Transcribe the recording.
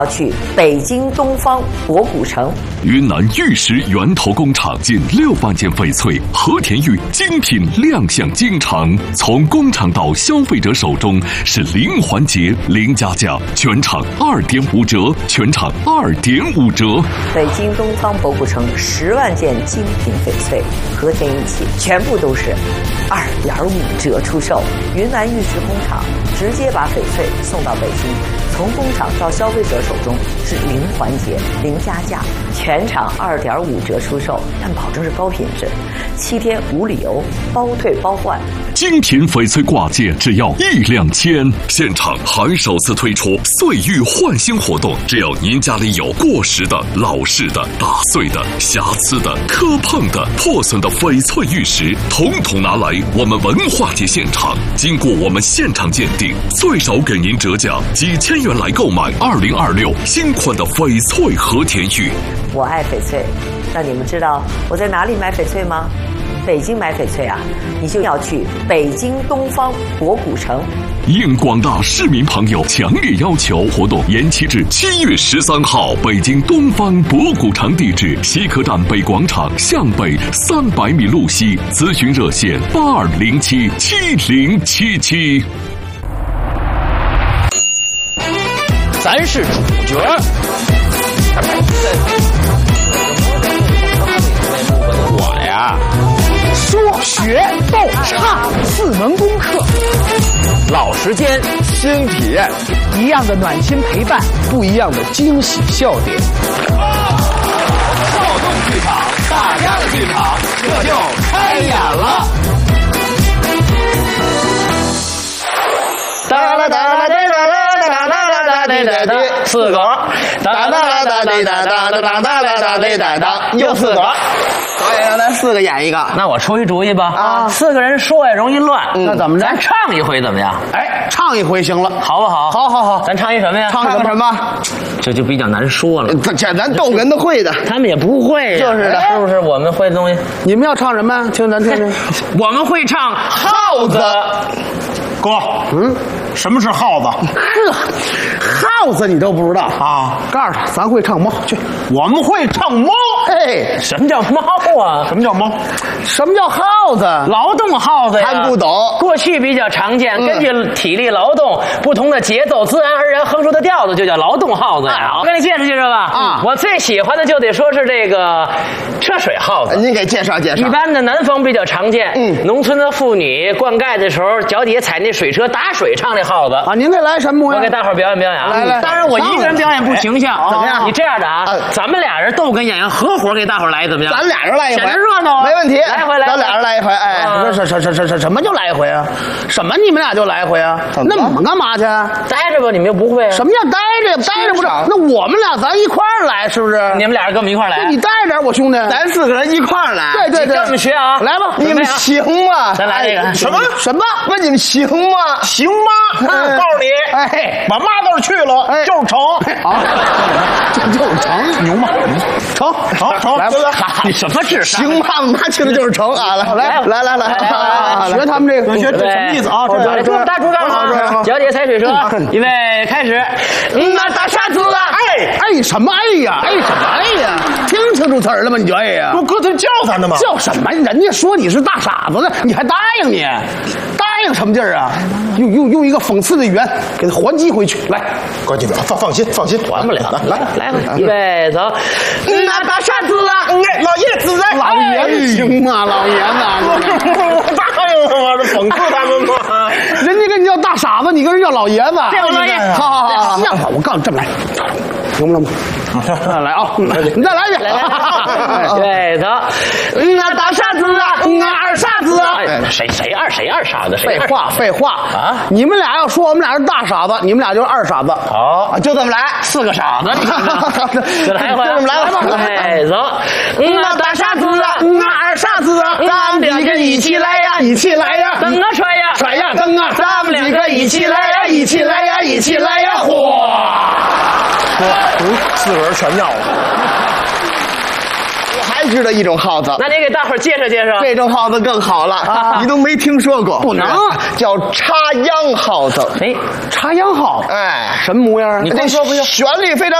要去北京东方博古城。 云南玉石源头工厂近6万件翡翠和田玉精品亮相京城，从工厂到消费者手中是零环节零加价，全场2.5折，全场2.5折。 北京东方博古城10万件精品翡翠和田玉器，全部都是2.5折出售。云南玉石工厂直接把翡翠送到北京，从工厂到消费者手中是零环节零加价，全场2.5折出售，但保证是高品质，7天无理由，包退包换。 精品翡翠挂件只要1两千，现场还首次推出岁玉换新活动，只要您家里有过时的、老式的、打碎的、瑕疵的、磕碰的、破损的翡翠玉石，统统拿来我们文化节现场，经过我们现场鉴定，最少给您折价几千元来购买2026新款的翡翠和田玉。 我爱翡翠，那你们知道我在哪里买翡翠吗？北京买翡翠啊，你就要去北京东方博古城。 应广大市民朋友强烈要求，活动延期至7月13号。北京东方博古城地址：西客站北广场向北300米路西，咨询热线82077077。 咱是主角。我呀， 说学逗唱4门功课， 老时间新体验， 一样的暖心陪伴， 不一样的惊喜笑点。 少动剧场，大家的剧场，这就开演了。 哒啦哒啦哒啦哒啦哒啦哒啦哒，4个，哒啦哒啦哒啦哒啦哒啦哒啦，又4个。 导演让咱4个演一个， 那我出一主意吧啊，4个人说也容易乱， 那怎么着？ 咱唱一回怎么样？ 哎，唱一回行了， 好不好？ 好， 咱唱一什么呀？ 唱什么？ 这就比较难说了。 这咱逗哏的会的， 他们也不会呀， 就是的， 是不是？我们会的东西。 你们要唱什么？听咱听听。 我们会唱耗子。 哥，什么是耗子？ 耗子你都不知道啊？ 告诉他，咱会唱猫去。 我们会唱猫。 哎， 什么叫猫啊？ 什么叫猫？ 什么叫耗子？ 劳动耗子呀， 还不懂。 过去比较常见，根据体力劳动不同的节奏，自然而然哼出的调子就叫劳动耗子呀。我给你介绍介绍吧。啊，我最喜欢的就得说是这个车水耗子。 您给介绍介绍。 一般的南方比较常见，农村的妇女灌溉的时候，脚底下踩那水车打水唱那耗子啊。您给来什么模样？ 我给大伙儿表演表演啊。 来， 当然我一个人表演不形象， 怎么样？ 你这样的啊，咱们俩人逗哏演员合伙给大伙儿来怎么样？ 咱俩人来一回， 显得热闹， 没问题。 来回， 咱俩人来一回。哎，什么就来一回啊？什么你们俩就来一回啊？那你们干嘛去？ 待着吧，你们又不会。 什么叫待着？待着不是？那我们俩咱一块儿来，是不是？ 你们俩人跟我们一块儿来。 你待着，我兄弟， 咱4个人一块儿来。 对， 跟我们学啊！ 来吧， 你们行吗？ 咱来这个什么？ 问你们行吗？ 行吗？告诉你， 哎， 把妈字去了，就是成啊，就是成， 牛吗？ 成， 来吧， 你什么智商？ 行吗？妈听的就是成啊！来， 学他们这个， 学这什么意思啊？ 大竹竿啊，脚底下踩水车，预备开始。 那大傻子啊！ 哎什么哎呀？哎什么哎呀？听清楚词儿了吗？你就哎呀？ 不，哥他叫咱的吗？ 叫什么？人家说你是大傻子呢，你还答应你？答应什么劲儿啊？用一个讽刺的语言给他还击回去。来， 关键放心， 还不了。来吧，预备走。 那大傻子啊！ 老爷子来， 老爷子行吗？老爷子， 我答应了吗？这讽刺他们吗？ 人家跟你叫大傻子，你跟人叫老爷子。 这我老爷子， 好，我告诉你这么来，行不行？来啊，你再来一遍。 对走。 那大傻子啊！二傻子啊！ 谁二傻子？ 废话啊！你们俩要说我们俩是大傻子，你们俩就是二傻子。 好， 就这么来 ，4个傻子，就来回， 就这么来吧。 哎，走。 那大傻子啊！二傻子啊！咱们2个一起来呀，一起来呀！ 蹬啊踹呀， 甩呀蹬啊！ 咱们2个一起来呀，一起来呀，一起来呀！嚯！ 4个人全尿了。 我还知道一种耗子， 那你给大伙儿介绍介绍。 这种耗子更好了，你都没听说过， 不能叫插秧耗子。 哎， 插秧耗， 哎， 什么模样啊？ 这旋律非常。